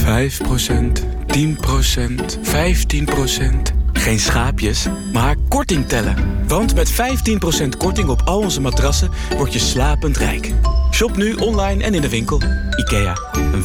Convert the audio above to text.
10%, 15%. Geen schaapjes, maar korting tellen. Want met 15% korting op al onze matrassen word je slapend rijk. Shop nu online en in de winkel. IKEA.